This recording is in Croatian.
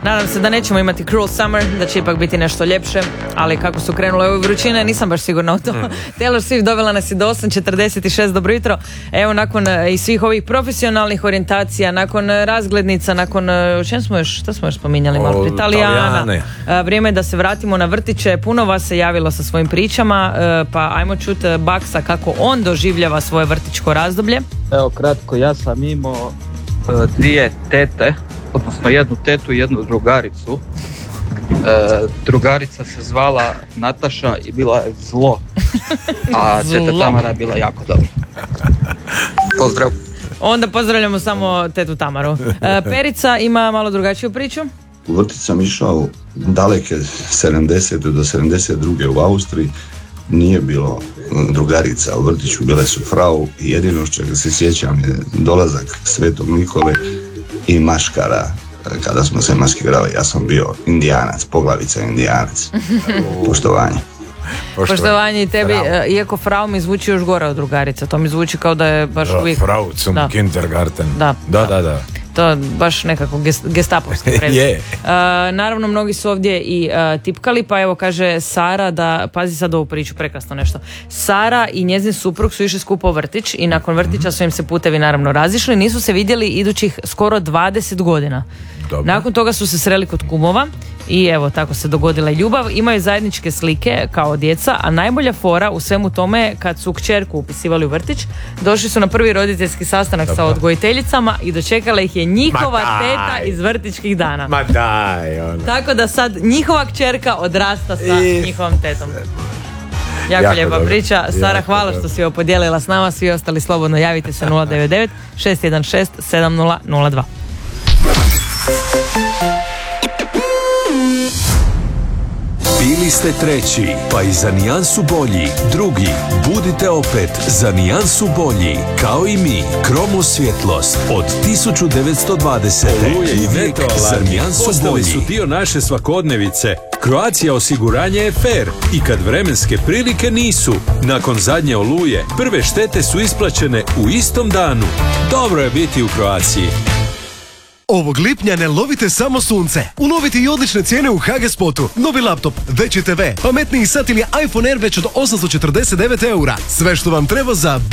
Nadam se da nećemo imati Cruel Summer, da će ipak biti nešto ljepše, ali kako su krenule ove vrućine, nisam baš sigurna u to. Taylor Swift dovela nas i do 8:46, dobro jutro. Evo, nakon i svih ovih profesionalnih orijentacija, nakon razglednica, nakon, o čem smo još, šta smo još spominjali malo, Italijana. Vrijeme je da se vratimo na vrtiće, puno vas se javilo sa svojim pričama, pa ajmo čuti Baksa kako on doživljava svoje vrtićko razdoblje. Evo kratko, ja sam imao dvije tete, odnosno jednu tetu i jednu drugaricu. Drugarica se zvala Nataša i bila je zlo, a teta Tamara je bila jako dobra. Pozdrav. Onda pozdravljamo samo tetu Tamaru. Perica ima malo drugačiju priču. U vrtić sam išao daleke 70. do 72. u Austriji. Nije bilo drugarica u vrtiću, bile su frau i jedino čega se sjećam je dolazak Svetog Nikole i maškara. Kada smo se maskirali, ja sam bio Indijanac, poglavica Indijanac. Poštovanje. Poštovanje i tebi, iako frau mi zvuči još gore od drugarica, to mi zvuči kao da je baš uvijek... Frau zum Kindergarten. Da. To baš nekako gestapovski prezime. Naravno, mnogi su ovdje i tipkali, pa evo kaže Sara da, pazi sad ovu priču, prekrasno nešto. Sara i njezin suprug su išli skupo u vrtić i nakon vrtića su im se putevi naravno razišli, nisu se vidjeli idućih skoro 20 godina. Dobre. Nakon toga su se sreli kod kumova i evo tako se dogodila ljubav. Imaju zajedničke slike kao djeca, a najbolja fora u svemu tome kad su kćerku upisivali u vrtić, došli su na prvi roditeljski sastanak sa odgojiteljicama i dočekala ih je njihova teta iz vrtićkih dana. Ma daj, ono. Tako da sad njihova kćerka odrasta sa njihovom tetom. Jako lijepa dobro. Priča. Sara, hvala što si ovo podijelila s nama. Svi ostali slobodno javite se 099 616 7002. Bili ste treći, pa i za nijansu bolji. Drugi, budite opet za nijansu bolji. Kao i mi, Kromo svjetlost od 1920. Uvijek za nijansu bolji. Su dio naše svakodnevice. Croatia osiguranje je fair i kad vremenske prilike nisu. Nakon zadnje oluje, prve štete su isplaćene u istom danu. Dobro je biti u Croatiji. Ovog lipnja ne lovite samo sunce. Ulovite i odlične cijene u HG-Spotu. Novi laptop, veći TV, pametniji sat ili iPhone Air već od 849 €. Sve što vam treba za